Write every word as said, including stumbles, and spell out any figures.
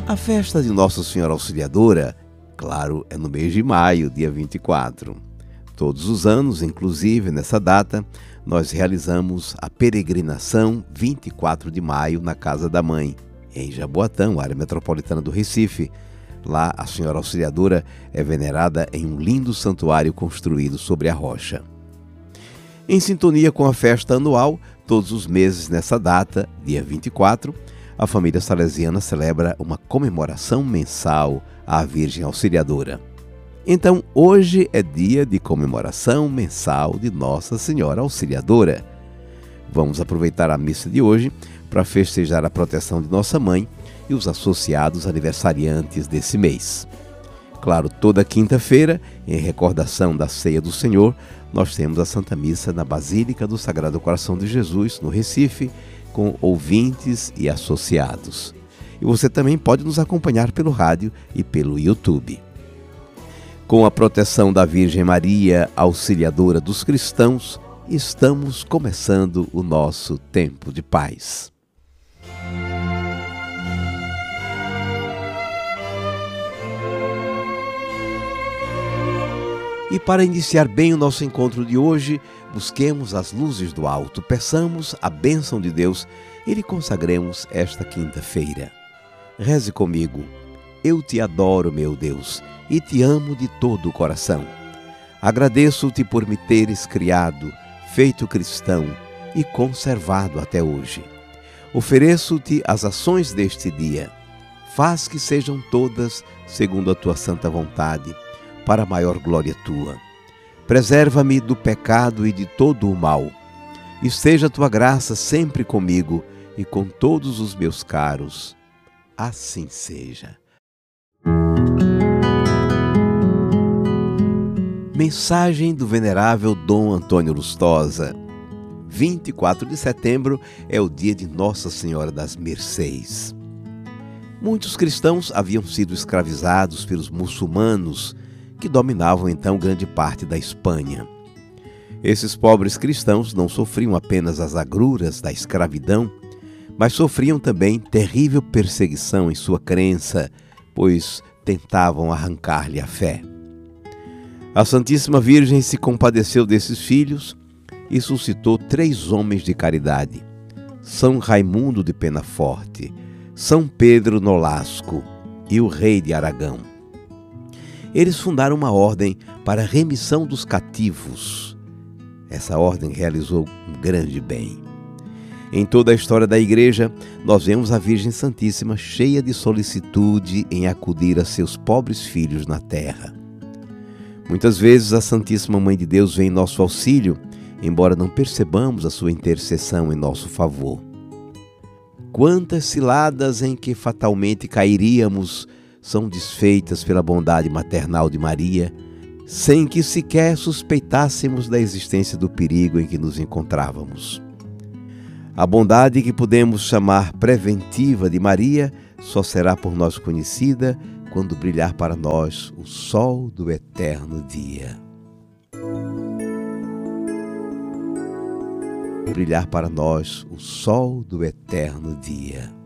A festa de Nossa Senhora Auxiliadora, claro, é no mês de maio, dia vinte e quatro. Todos os anos, inclusive nessa data, nós realizamos a peregrinação vinte e quatro de maio na Casa da Mãe, em Jaboatão, área metropolitana do Recife. Lá, a Senhora Auxiliadora é venerada em um lindo santuário construído sobre a rocha. Em sintonia com a festa anual, todos os meses nessa data, dia vinte e quatro, a família salesiana celebra uma comemoração mensal à Virgem Auxiliadora. Então, hoje é dia de comemoração mensal de Nossa Senhora Auxiliadora. Vamos aproveitar a missa de hoje para festejar a proteção de nossa mãe e os associados aniversariantes desse mês. Claro, toda quinta-feira, em recordação da Ceia do Senhor, nós temos a Santa Missa na Basílica do Sagrado Coração de Jesus, no Recife, com ouvintes e associados. E você também pode nos acompanhar pelo rádio e pelo YouTube. Com a proteção da Virgem Maria, Auxiliadora dos cristãos, estamos começando o nosso tempo de paz. E para iniciar bem o nosso encontro de hoje, busquemos as luzes do alto, peçamos a bênção de Deus e lhe consagremos esta quinta-feira. Reze comigo. Eu te adoro, meu Deus, e te amo de todo o coração. Agradeço-te por me teres criado, feito cristão e conservado até hoje. Ofereço-te as ações deste dia. Faz que sejam todas segundo a tua santa vontade, para a maior glória tua. Preserva-me do pecado e de todo o mal. Esteja a tua graça sempre comigo e com todos os meus caros. Assim seja. Mensagem do venerável Dom Antônio Lustosa. vinte e quatro de setembro é o dia de Nossa Senhora das Mercês. Muitos cristãos haviam sido escravizados pelos muçulmanos, que dominavam então grande parte da Espanha. Esses pobres cristãos não sofriam apenas as agruras da escravidão, mas sofriam também terrível perseguição em sua crença, pois tentavam arrancar-lhe a fé. A Santíssima Virgem se compadeceu desses filhos e suscitou três homens de caridade: São Raimundo de Penaforte, São Pedro Nolasco e o rei de Aragão. Eles fundaram uma ordem para a remissão dos cativos. Essa ordem realizou um grande bem. Em toda a história da Igreja, nós vemos a Virgem Santíssima cheia de solicitude em acudir a seus pobres filhos na terra. Muitas vezes a Santíssima Mãe de Deus vem em nosso auxílio, embora não percebamos a sua intercessão em nosso favor. Quantas ciladas em que fatalmente cairíamos são desfeitas pela bondade maternal de Maria, sem que sequer suspeitássemos da existência do perigo em que nos encontrávamos. A bondade que podemos chamar preventiva de Maria só será por nós conhecida quando brilhar para nós o sol do eterno dia. Brilhar para nós o sol do eterno dia.